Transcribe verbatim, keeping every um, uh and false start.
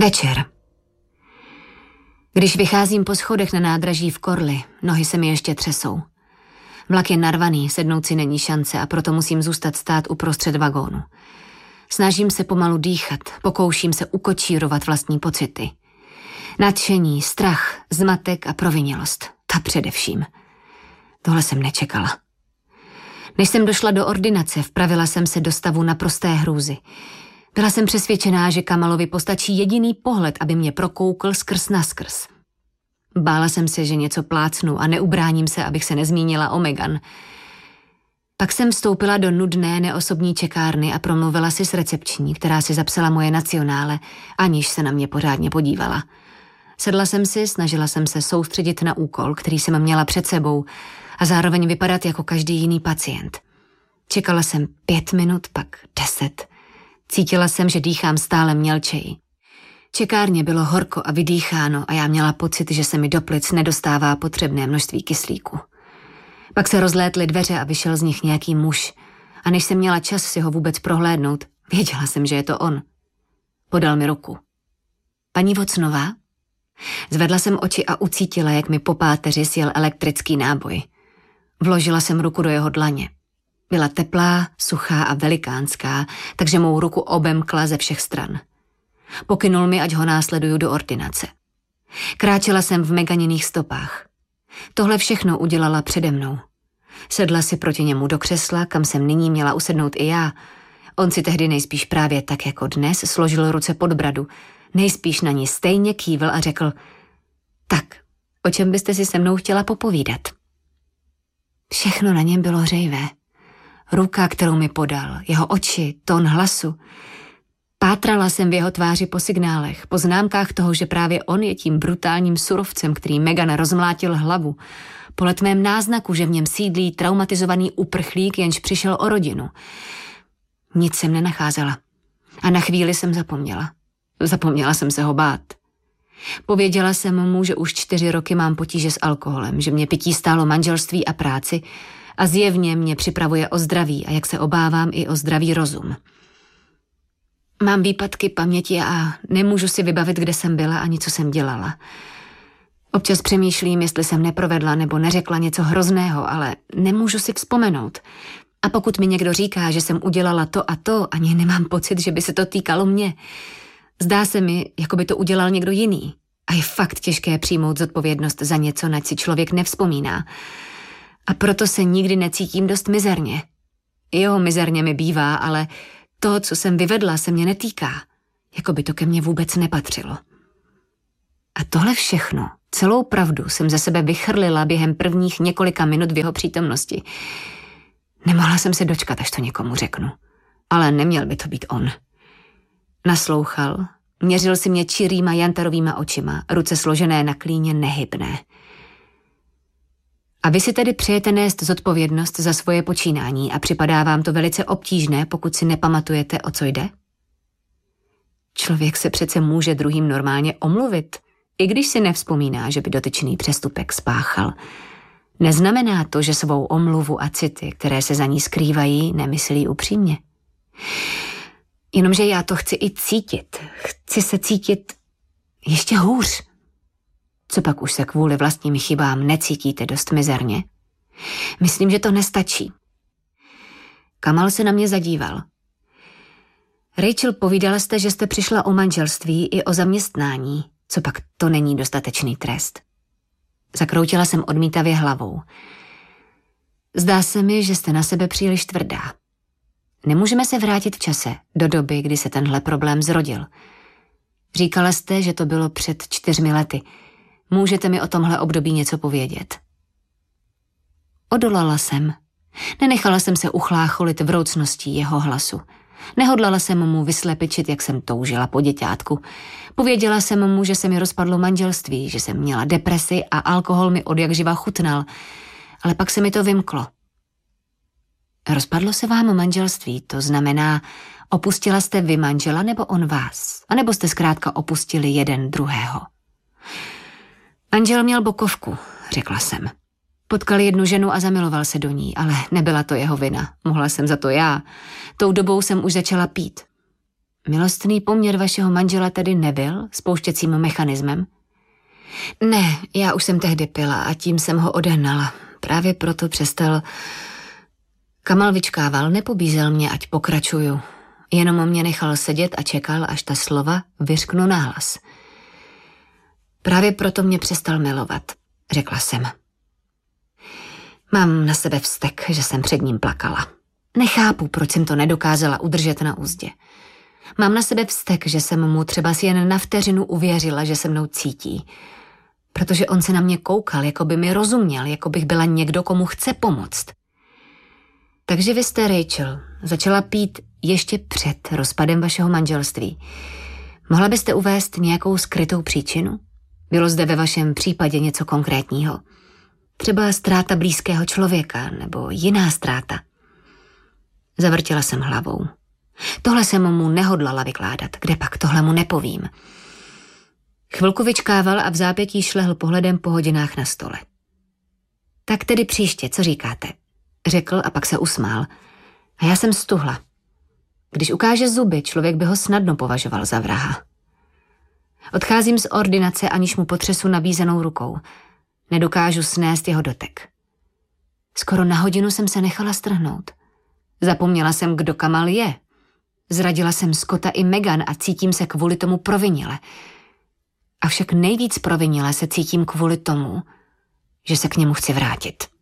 Večer. Když vycházím po schodech na nádraží v Korli, nohy se mi ještě třesou. Vlak je narvaný, sednout si není šance a proto musím zůstat stát uprostřed vagónu. Snažím se pomalu dýchat, pokouším se ukočírovat vlastní pocity. Nadšení, strach, zmatek a provinělost. Ta především. Tohle jsem nečekala. Než jsem došla do ordinace, vpravila jsem se do stavu naprosté hrůzy. Byla jsem přesvědčená, že Kamalovi postačí jediný pohled, aby mě prokoukl skrz naskrz. Bála jsem se, že něco plácnu a neubráním se, abych se nezmínila o Megan. Pak jsem vstoupila do nudné neosobní čekárny a promluvila si s recepční, která si zapsala moje nacionále, aniž se na mě pořádně podívala. Sedla jsem si, snažila jsem se soustředit na úkol, který jsem měla před sebou a zároveň vypadat jako každý jiný pacient. Čekala jsem pět minut, pak deset. Cítila jsem, že dýchám stále mělčeji. Čekárně bylo horko a vydýcháno a já měla pocit, že se mi do plic nedostává potřebné množství kyslíku. Pak se rozlétly dveře a vyšel z nich nějaký muž. A než jsem měla čas si ho vůbec prohlédnout, věděla jsem, že je to on. Podal mi ruku. Paní Vocnová? Zvedla jsem oči a ucítila, jak mi po páteři sjel elektrický náboj. Vložila jsem ruku do jeho dlaně. Byla teplá, suchá a velikánská, takže mou ruku obemkla ze všech stran. Pokynul mi, ať ho následuju do ordinace. Kráčela jsem v Meganiných stopách. Tohle všechno udělala přede mnou. Sedla si proti němu do křesla, kam jsem nyní měla usednout i já. On si tehdy nejspíš právě tak jako dnes složil ruce pod bradu, nejspíš na ní stejně kývl a řekl: tak, o čem byste si se mnou chtěla popovídat? Všechno na něm bylo hřejivé. Ruka, kterou mi podal, jeho oči, tón hlasu. Pátrala jsem v jeho tváři po signálech, po známkách toho, že právě on je tím brutálním surovcem, který Megan rozmlátil hlavu, po letmém náznaku, že v něm sídlí traumatizovaný uprchlík, jenž přišel o rodinu. Nic jsem nenacházela. A na chvíli jsem zapomněla. Zapomněla jsem se ho bát. Pověděla jsem mu, že už čtyři roky mám potíže s alkoholem, že mě pití stálo manželství a práci a zjevně mě připravuje o zdraví a jak se obávám i o zdravý rozum. Mám výpadky paměti a nemůžu si vybavit, kde jsem byla ani co jsem dělala. Občas přemýšlím, jestli jsem neprovedla nebo neřekla něco hrozného, ale nemůžu si vzpomenout. A pokud mi někdo říká, že jsem udělala to a to, ani nemám pocit, že by se to týkalo mě. Zdá se mi, jako by to udělal někdo jiný. A je fakt těžké přijmout zodpovědnost za něco, na co si člověk nevzpomíná. A proto se nikdy necítím dost mizerně. Jo, mizerně mi bývá, ale to, co jsem vyvedla, se mě netýká. Jako by to ke mně vůbec nepatřilo. A tohle všechno, celou pravdu, jsem ze sebe vychrlila během prvních několika minut v jeho přítomnosti. Nemohla jsem se dočkat, až to někomu řeknu. Ale neměl by to být on. Naslouchal, měřil si mě čirýma jantarovýma očima, ruce složené na klíně nehybné. A vy si tedy přejete nést zodpovědnost za svoje počínání a připadá vám to velice obtížné, pokud si nepamatujete, o co jde? Člověk se přece může druhým normálně omluvit, i když si nevzpomíná, že by dotyčný přestupek spáchal. Neznamená to, že svou omluvu a city, které se za ní skrývají, nemyslí upřímně. Jenomže já to chci i cítit. Chci se cítit ještě hůř. Co pak už se kvůli vlastním chybám necítíte dost mizerně? Myslím, že to nestačí. Kamal se na mě zadíval. Rachel, povídala jste, že jste přišla o manželství i o zaměstnání. Co pak to není dostatečný trest? Zakroutila jsem odmítavě hlavou. Zdá se mi, že jste na sebe příliš tvrdá. Nemůžeme se vrátit v čase, do doby, kdy se tenhle problém zrodil. Říkala jste, že to bylo před čtyřmi lety. Můžete mi o tomhle období něco povědět? Odolala jsem. Nenechala jsem se uchlácholit vroucností jeho hlasu. Nehodlala jsem mu vyslepičit, jak jsem toužila po děťátku. Pověděla jsem mu, že se mi rozpadlo manželství, že jsem měla depresi a alkohol mi odjakživa chutnal. Ale pak se mi to vymklo. Rozpadlo se vám manželství, to znamená, opustila jste vy manžela nebo on vás? A nebo jste zkrátka opustili jeden druhého? Manžel měl bokovku, řekla jsem. Potkal jednu ženu a zamiloval se do ní, ale nebyla to jeho vina. Mohla jsem za to já. Tou dobou jsem už začala pít. Milostný poměr vašeho manžela tedy nebyl spouštěcím mechanismem? Ne, já už jsem tehdy pila a tím jsem ho odehnala. Právě proto přestal... Kamal vyčkával, nepobízel mě, ať pokračuju. Jenom mě nechal sedět a čekal, až ta slova vyřknu nahlas. Právě proto mě přestal milovat, řekla jsem. Mám na sebe vztek, že jsem před ním plakala. Nechápu, proč jsem to nedokázala udržet na úzdě. Mám na sebe vztek, že jsem mu třeba si jen na vteřinu uvěřila, že se mnou cítí. Protože on se na mě koukal, jako by mi rozuměl, jako bych byla někdo, komu chce pomoct. Takže vy jste, Rachel, začala pít ještě před rozpadem vašeho manželství. Mohla byste uvést nějakou skrytou příčinu? Bylo zde ve vašem případě něco konkrétního? Třeba ztráta blízkého člověka nebo jiná ztráta? Zavrtěla jsem hlavou. Tohle jsem mu nehodlala vykládat, kde pak tohle mu nepovím. Chvilku vyčkával a v zápětí šlehl pohledem po hodinách na stole. Tak tedy příště, co říkáte? Řekl a pak se usmál. A já jsem stuhla. Když ukáže zuby, člověk by ho snadno považoval za vraha. Odcházím z ordinace, aniž mu potřesu nabízenou rukou. Nedokážu snést jeho dotek. Skoro na hodinu jsem se nechala strhnout. Zapomněla jsem, kdo Kamal je. Zradila jsem Scotta i Megan a cítím se kvůli tomu provinile. Avšak nejvíc provinile se cítím kvůli tomu, že se k němu chci vrátit.